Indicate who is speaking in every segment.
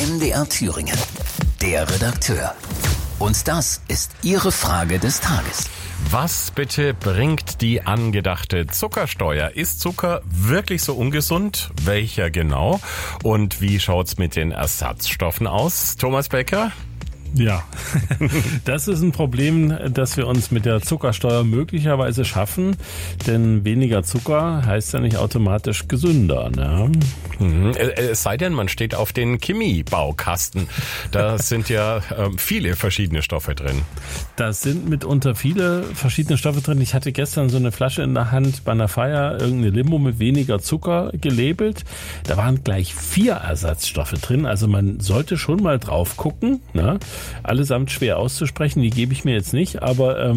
Speaker 1: MDR Thüringen. Der Redakteur. Und das ist Ihre Frage des Tages.
Speaker 2: Was bitte bringt die angedachte Zuckersteuer? Ist Zucker wirklich so ungesund? Welcher genau? Und wie schaut's mit den Ersatzstoffen aus? Thomas Becker?
Speaker 3: Ja, das ist ein Problem, das wir uns mit der Zuckersteuer möglicherweise schaffen, denn weniger Zucker heißt ja nicht automatisch gesünder, ne?
Speaker 2: Es sei denn, man steht auf den Chemiebaukasten. Da sind ja viele verschiedene Stoffe drin.
Speaker 3: Da sind mitunter viele verschiedene Stoffe drin. Ich hatte gestern so eine Flasche in der Hand bei einer Feier, irgendeine Limo mit weniger Zucker gelabelt. Da waren gleich 4 Ersatzstoffe drin, also man sollte schon mal drauf gucken, ne? Allesamt schwer auszusprechen, die gebe ich mir jetzt nicht, aber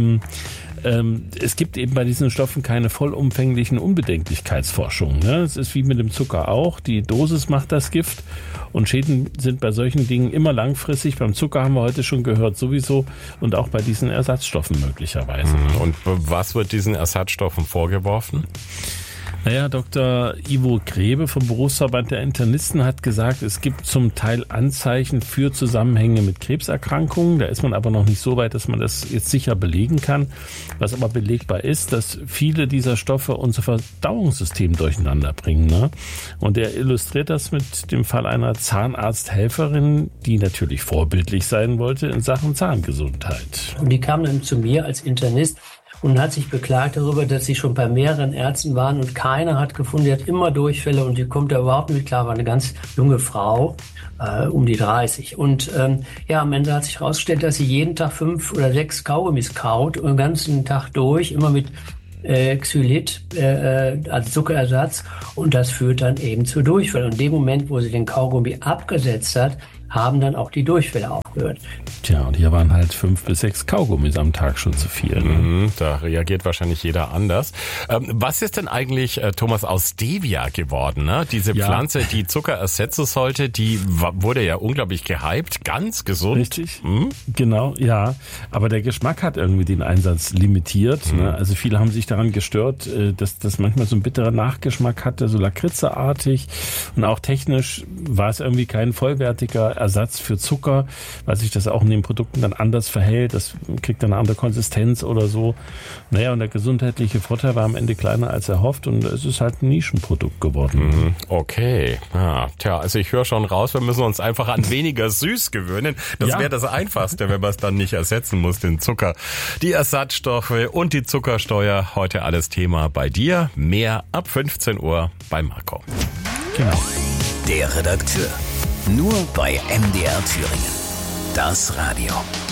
Speaker 3: es gibt eben bei diesen Stoffen keine vollumfänglichen Unbedenklichkeitsforschungen. Ne? Es ist wie mit dem Zucker auch, die Dosis macht das Gift und Schäden sind bei solchen Dingen immer langfristig. Beim Zucker haben wir heute schon gehört sowieso und auch bei diesen Ersatzstoffen möglicherweise.
Speaker 2: Und was wird diesen Ersatzstoffen vorgeworfen?
Speaker 3: Naja, Dr. Ivo Grebe vom Berufsverband der Internisten hat gesagt, es gibt zum Teil Anzeichen für Zusammenhänge mit Krebserkrankungen. Da ist man aber noch nicht so weit, dass man das jetzt sicher belegen kann. Was aber belegbar ist, dass viele dieser Stoffe unser Verdauungssystem durcheinander bringen. Ne? Und er illustriert das mit dem Fall einer Zahnarzthelferin, die natürlich vorbildlich sein wollte in Sachen Zahngesundheit.
Speaker 4: Und die kam dann zu mir als Internist und hat sich beklagt darüber, dass sie schon bei mehreren Ärzten waren und keiner hat gefunden, die hat immer Durchfälle und die kommt da überhaupt nicht klar, war eine ganz junge Frau, um die 30. Und am Ende hat sich herausgestellt, dass sie jeden Tag 5 oder 6 Kaugummis kaut und den ganzen Tag durch, immer mit Xylit als Zuckerersatz und das führt dann eben zu Durchfall. Und in dem Moment, wo sie den Kaugummi abgesetzt hat, haben dann auch die Durchfälle aufgehört.
Speaker 3: Tja, und hier waren halt 5 bis 6 Kaugummis am Tag schon zu viel. Ne?
Speaker 2: Da reagiert wahrscheinlich jeder anders. Was ist denn eigentlich, Thomas, aus Stevia geworden? Ne? Diese Pflanze, die Zucker ersetzen sollte, die wurde ja unglaublich gehypt, ganz gesund.
Speaker 3: Richtig, genau, ja. Aber der Geschmack hat irgendwie den Einsatz limitiert. Ne? Also viele haben sich daran gestört, dass das manchmal so einen bitteren Nachgeschmack hatte, so lakritzeartig. Und auch technisch war es irgendwie kein vollwertiger Ersatz für Zucker, weil sich das auch in den Produkten dann anders verhält. Das kriegt dann eine andere Konsistenz oder so. Naja, und der gesundheitliche Vorteil war am Ende kleiner als erhofft und es ist halt ein Nischenprodukt geworden.
Speaker 2: Okay. Also ich höre schon raus, wir müssen uns einfach an weniger süß gewöhnen. Das wäre das Einfachste, wenn man es dann nicht ersetzen muss, den Zucker. Die Ersatzstoffe und die Zuckersteuer, heute alles Thema bei dir. Mehr ab 15 Uhr bei Marco.
Speaker 3: Genau.
Speaker 1: Der Redakteur. Nur bei MDR Thüringen. Das Radio.